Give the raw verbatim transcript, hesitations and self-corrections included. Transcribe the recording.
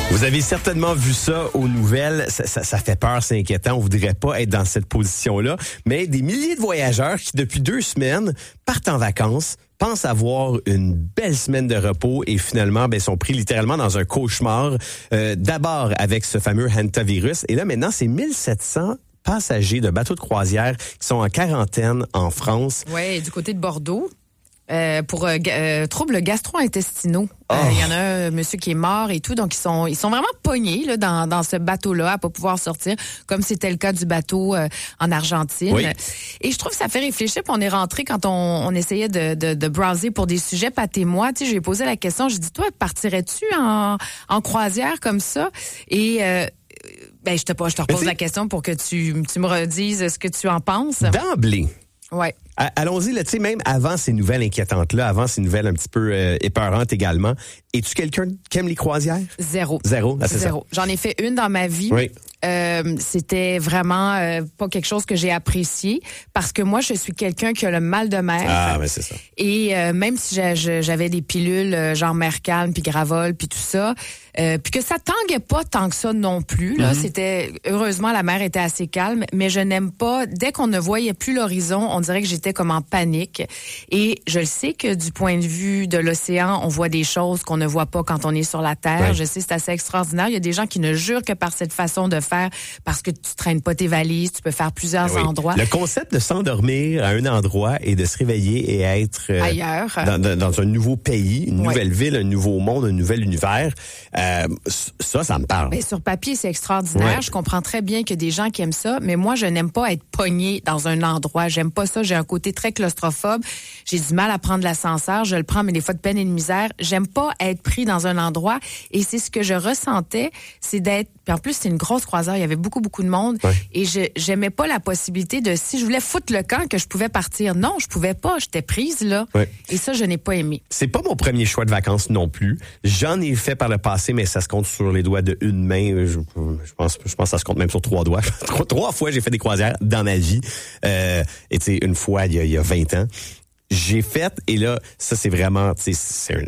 Vous avez certainement vu ça aux nouvelles. Ça, ça, ça fait peur, c'est inquiétant. On voudrait pas être dans cette position-là. Mais des milliers de voyageurs qui, depuis deux semaines, partent en vacances, pensent avoir une belle semaine de repos et finalement, ben, sont pris littéralement dans un cauchemar. Euh, d'abord avec ce fameux hantavirus. Et là, maintenant, c'est mille sept cents passagers de bateaux de croisière qui sont en quarantaine en France. Oui, du côté de Bordeaux. Euh, pour euh, euh, troubles gastro-intestinaux. Il Oh. euh, y en a un monsieur qui est mort et tout, donc ils sont ils sont vraiment pognés là, dans, dans ce bateau-là à pas pouvoir sortir, comme c'était le cas du bateau euh, en Argentine. Oui. Et je trouve que ça fait réfléchir, puis on est rentré quand on, on essayait de, de, de browser pour des sujets, Pat et moi, tu sais, je lui ai posé la question, je lui ai dit, toi, partirais-tu en, en croisière comme ça? Et... Euh, ben, je te, je te repose la question pour que tu, tu me redises ce que tu en penses. D'emblée. Ouais. Allons-y, là, tu sais, même avant ces nouvelles inquiétantes-là, avant ces nouvelles un petit peu euh, épeurantes également, es-tu quelqu'un qui aime les croisières? Zéro. Zéro, ah, c'est Zéro. ça. J'en ai fait une dans ma vie. Oui. Euh, c'était vraiment euh, pas quelque chose que j'ai apprécié parce que moi, je suis quelqu'un qui a le mal de mer. Ah, mais c'est ça. Et euh, même si j'a- j'avais des pilules euh, genre Mercalm puis Gravol puis tout ça, euh, puis que ça tanguait pas tant que ça non plus. Là, Mm-hmm. c'était heureusement la mer était assez calme, mais je n'aime pas. Dès qu'on ne voyait plus l'horizon, on dirait que j'étais comme en panique. Et je le sais que du point de vue de l'océan, on voit des choses qu'on ne voit pas quand on est sur la terre. Ouais. Je sais, c'est assez extraordinaire. Il y a des gens qui ne jurent que par cette façon de faire, parce que tu traînes pas tes valises, tu peux faire plusieurs Oui. endroits. Le concept de s'endormir à un endroit et de se réveiller et être euh, Ailleurs. Dans, dans, dans un nouveau pays, une Ouais. nouvelle ville, un nouveau monde, un nouvel univers, euh, ça, ça me parle. Ben, sur papier, c'est extraordinaire. Ouais. Je comprends très bien qu'il y a des gens qui aiment ça, mais moi, je n'aime pas être pogné dans un endroit. J'aime pas ça. J'ai un côté très claustrophobe. J'ai du mal à prendre l'ascenseur. Je le prends, mais des fois de peine et de misère. J'aime pas être pris dans un endroit. Et c'est ce que je ressentais, c'est d'être... Puis en plus, c'est une grosse croisière. Il y avait beaucoup, beaucoup de monde. Ouais. Et je j'aimais pas la possibilité de, si je voulais foutre le camp, que je pouvais partir. Non, je pouvais pas. J'étais prise, là. Ouais. Et ça, je n'ai pas aimé. C'est pas mon premier choix de vacances non plus. J'en ai fait par le passé, mais ça se compte sur les doigts de une main. Je, je pense, je pense que ça se compte même sur trois doigts. trois, trois fois, j'ai fait des croisières dans ma vie. Euh, et tu sais, une fois, il y a, il y a vingt ans. J'ai fait, et là, ça c'est vraiment, tu sais, c'est un,